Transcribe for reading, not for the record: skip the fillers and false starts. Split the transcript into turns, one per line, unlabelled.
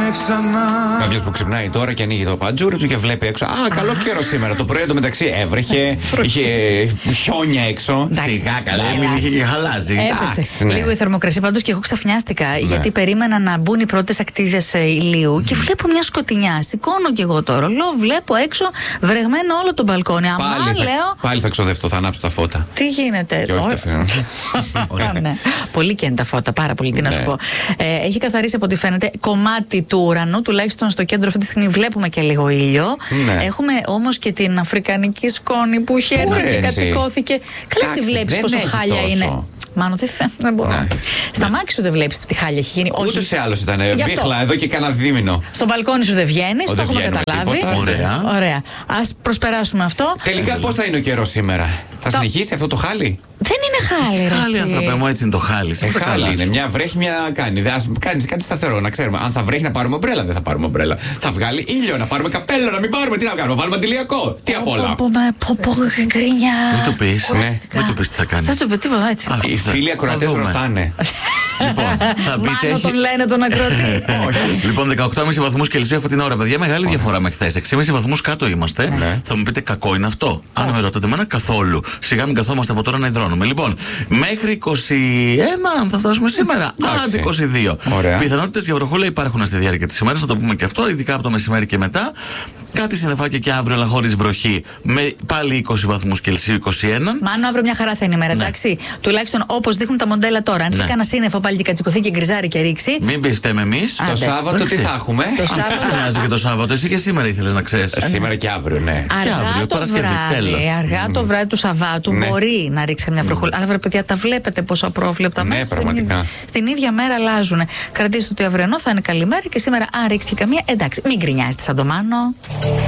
Κάποιος που ξυπνάει τώρα και ανοίγει το παντζούρι του και βλέπει έξω. Α, καλό καιρό σήμερα. Το πρωί μεταξύ έβρεχε, είχε χιόνια έξω.
Σιγά καλά, είχε και χαλάζει.
Έπεσε λίγο η θερμοκρασία πάντως και εγώ ξαφνιάστηκα. Γιατί περίμενα να μπουν οι πρώτες ακτίδες ηλίου και βλέπω μια σκοτεινιά. Σηκώνω κι εγώ το ρολό, βλέπω έξω βρεγμένο όλο το μπαλκόνι.
Πάλι θα ξοδευτώ, θα ανάψω τα φώτα.
Τι γίνεται. Ναι. Πολύ και είναι τα φώτα, πάρα πολύ, τι να σου πω. Έχει καθαρίσει από ό,τι φαίνεται κομμάτι του ουρανού, τουλάχιστον στο κέντρο αυτή τη στιγμή βλέπουμε και λίγο ήλιο. Έχουμε όμως και την αφρικανική σκόνη που είχε έρθει και κατσικώθηκε. Καλά, τη βλέπεις πόσο χάλια είναι. Μάλλον δεν μπορώ. Στα μάξι σου δεν βλέπεις τι χάλια έχει γίνει.
Ούτως ή άλλως ήταν βίχλα εδώ και κανένα δίμηνο.
Στο μπαλκόνι σου δεν βγαίνεις, το έχουμε καταλάβει. Ωραία. Ας προσπεράσουμε αυτό.
Τελικά πώς θα είναι ο καιρός σήμερα, θα συνεχίσει αυτό το χάλι?
Δεν είναι χάλι, ρε.
Χάλι, άνθρωπε μου, έτσι είναι το χάλι.
Χάλι είναι. Μια βρέχει, μια κάνει. Ας κάνεις κάτι σταθερό, να ξέρουμε. Αν θα βρέχει, να πάρουμε ομπρέλα, δεν θα πάρουμε ομπρέλα. Θα βγάλει ήλιο, να πάρουμε καπέλο, να μην πάρουμε. Τι να κάνουμε, βάλουμε αντιλιακό. Τι απ' όλα.
Γκρίνια.
Μην το πεις. Μην το πεις τι θα κάνει.
Θα του πει τίποτα έτσι.
Οι φίλοι ακροατές ρωτάνε.
Λοιπόν, θα μπείτε.
Μάλλον τον λένε τον ακροατή.
Λοιπόν, 18,5 βαθμούς Κελσίου αυτή την ώρα, παιδιά. Μεγάλη διαφορά με χθες. 6,5 βαθμούς κάτω είμαστε. Θα μου πείτε, κακό είναι αυτό? Αν με ρωτάτε εμένα, καθόλου. Σιγά μην καθόμαστε από τώρα να υδρώνουμε. Λοιπόν, μέχρι 21, αν θα φτάσουμε σήμερα. Άντε 22. Πιθανότητες για βροχούλα υπάρχουν στη διάρκεια της ημέρας, θα το πούμε και αυτό, ειδικά από το μεσημέρι και μετά. Κάτι συννεφάκια και αύριο, αλλά χωρίς βροχή, με πάλι 20 βαθμούς Κελσίου, 21.
Μάλλον αύριο μια χαρά θα είναι η μέρα, εντάξει. Τουλάχιστον όπως δείχνουν τα μοντέλα τώρα. Αν φύγει ένα σύννεφο πάλι και κατσικωθεί και γκριζάρει και ρίξει.
Μην πει φταίμε εμείς.
Το Σάββατο τι θα έχουμε?
Το Σάββατο.
Και το Σάββατο, εσύ και σήμερα ήθελες να ξέρεις.
Σήμερα και αύριο, ναι.
Αργά το βράδυ του Σαββάτου μπορεί να ρίξει μια βροχούλα. Αλλά βρε παιδιά, τα βλέπετε πόσο απρόβλεπτα μέσα. Στην ίδια μέρα αλλάζουν. Κρατήστε ότι αυριανό θα είναι καλή μέρα και σήμερα, αν ρίξει καμία, εντάξει, μην γκρινιάζετε σαν το Μάνο.